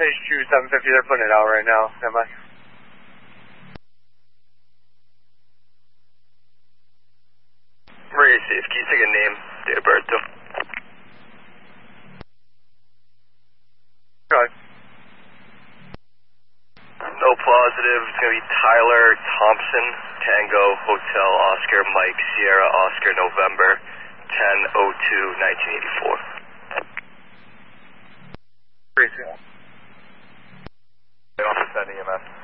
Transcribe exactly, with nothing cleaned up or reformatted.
Page two, seven fifty, they're putting it out right now. Stand by. Very safe. Can you take a name, date of birth, though? Go ahead. No positive. It's going to be Tyler Thompson, Tango, Hotel, Oscar, Mike, Sierra, Oscar, November, ten oh two nineteen eighty-four. Great. Office at E M S.